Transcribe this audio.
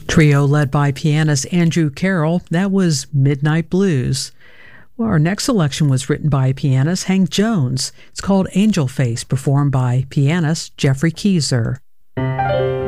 Trio led by pianist Andrew Carroll, that was Midnight Blues. Well, our next selection was written by pianist Hank Jones. It's called Angel Face, performed by pianist Jeffrey Keyser.